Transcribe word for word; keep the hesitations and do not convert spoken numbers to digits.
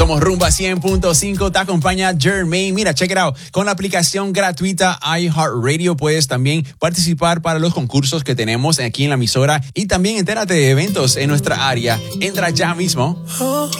Somos Rumba cien punto cinco, te acompaña Jermaine. Mira, check it out. Con la aplicación gratuita iHeartRadio puedes también participar para los concursos que tenemos aquí en la emisora y también entérate de eventos en nuestra área. Entra ya mismo